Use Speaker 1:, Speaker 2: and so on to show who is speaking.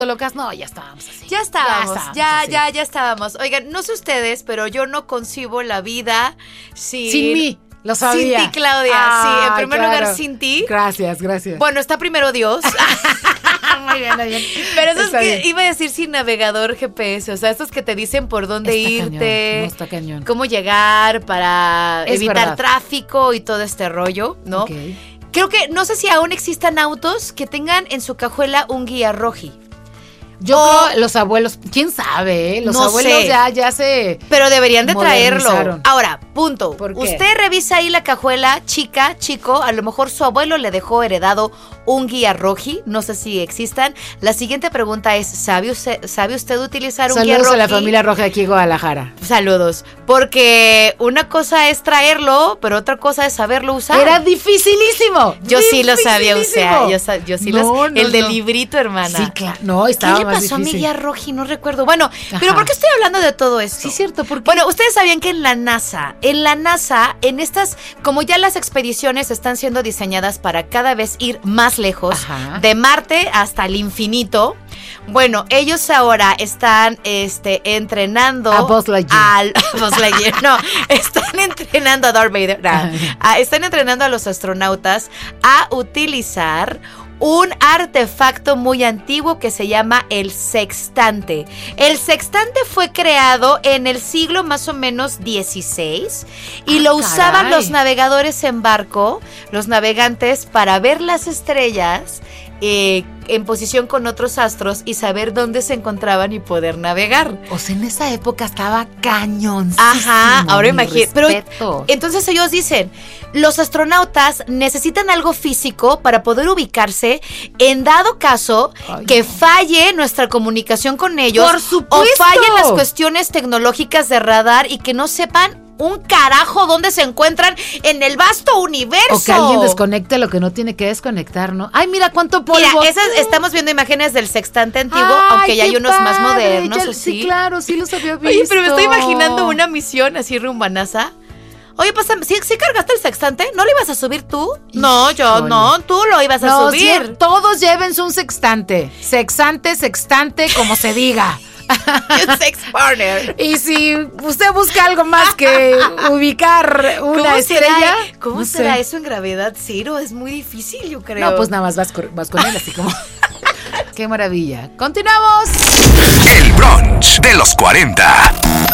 Speaker 1: locas, no, ya estábamos así.
Speaker 2: Ya estábamos. Oigan, no sé ustedes, pero yo no concibo la vida sin
Speaker 1: mí. Lo sabía.
Speaker 2: Sin ti, Claudia. Sí, en primer lugar, sin ti.
Speaker 1: Gracias.
Speaker 2: Bueno, está primero Dios.
Speaker 1: Muy bien.
Speaker 2: Pero eso es que iba a decir sin navegador GPS, o sea, estos que te dicen por dónde irte,
Speaker 1: está cañón.
Speaker 2: Cómo llegar para evitar tráfico y todo este rollo, ¿no?
Speaker 1: Okay.
Speaker 2: Creo que, no sé si aún existan autos que tengan en su cajuela un guía roji.
Speaker 1: Yo creo los abuelos, quién sabe, los abuelos ya se...
Speaker 2: Pero deberían de traerlo. Ahora, punto.
Speaker 1: ¿Por qué?
Speaker 2: Usted revisa ahí la cajuela, chico, a lo mejor su abuelo le dejó heredado un guía roji, no sé si existan. La siguiente pregunta es, ¿sabe usted utilizar un guía roji?
Speaker 1: Saludos a la familia roja aquí en Guadalajara.
Speaker 2: Saludos, porque una cosa es traerlo, pero otra cosa es saberlo usar.
Speaker 1: Era dificilísimo.
Speaker 2: Sí lo sabía usar, el del librito, hermana.
Speaker 1: Sí, claro, no, estaba
Speaker 2: ¿Qué le pasó a mi guía roji? No recuerdo. Bueno, pero ¿por qué estoy hablando de todo esto?
Speaker 1: Sí, cierto, porque...
Speaker 2: Bueno, ustedes sabían que en la NASA, en estas, como ya las expediciones están siendo diseñadas para cada vez ir más lejos, de Marte hasta el infinito, bueno, ellos ahora están entrenando
Speaker 1: a Buzz Lightyear.
Speaker 2: Están entrenando a Darth Vader. Están entrenando a los astronautas a utilizar un artefacto muy antiguo que se llama el sextante. El sextante fue creado en el siglo más o menos XVI y lo usaban los navegadores en barco, los navegantes, para ver las estrellas en posición con otros astros y saber dónde se encontraban y poder navegar.
Speaker 1: O sea, en esa época estaba cañoncísimo.
Speaker 2: Ahora imagínate. Pero entonces ellos dicen, los astronautas necesitan algo físico para poder ubicarse en dado caso que falle nuestra comunicación con ellos.
Speaker 1: Por supuesto.
Speaker 2: O fallen las cuestiones tecnológicas de radar y que no sepan un carajo dónde se encuentran en el vasto universo.
Speaker 1: O que alguien desconecte lo que no tiene que desconectar, ¿no? Ay, mira cuánto polvo.
Speaker 2: Mira, estamos viendo imágenes del sextante antiguo, aunque ya hay unos más modernos.
Speaker 1: Sí, claro, sí los había visto.
Speaker 2: Oye, pero me estoy imaginando una misión así rumbo a NASA. Oye, pásame, ¿sí cargaste el sextante? ¿No lo ibas a subir tú? No, yo no, tú lo ibas a subir.
Speaker 1: Sí, todos llévense un sextante, como se diga.
Speaker 2: Sex partner.
Speaker 1: Y si usted busca algo más que ubicar una estrella,
Speaker 2: ¿cómo será eso en gravedad cero? Es muy difícil, yo creo.
Speaker 1: No, pues nada más vas con él, así como... ¡Qué maravilla! ¡Continuamos!
Speaker 3: El brunch de los 40.